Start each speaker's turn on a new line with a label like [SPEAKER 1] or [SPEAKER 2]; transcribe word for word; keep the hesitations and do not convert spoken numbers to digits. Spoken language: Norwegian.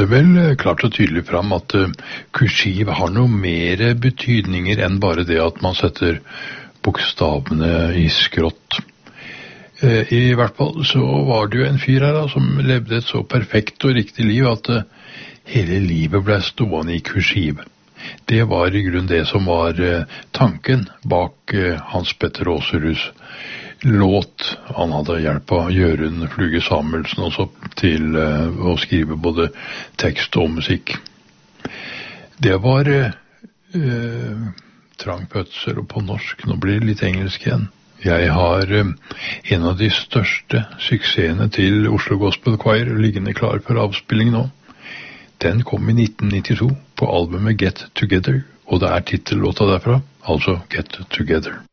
[SPEAKER 1] viser vel klart og tydelig fram at kursiv har noe mer betydninger enn bare det at man setter bokstavene i skrått. I hvert fall så var det jo en fyr her da, som levde et så perfekt og riktig liv at hele livet ble stående i kursiv. Det var i grunn det som var tanken bak Hans Petter Aaseruds låt. Han hadde hjelp av Jørund Fluge Samuelsen også til å skrive både tekst og musikk. Det var eh, trang fødsel, og på norsk, nå blir det litt engelsk igjen. Jeg har eh, en av de største suksessene til Oslo Gospel Choir liggende klar for avspilling nå. Den kom i nitten nittito på albumet Get Together, og det er titellåta derfra, altså Get Together.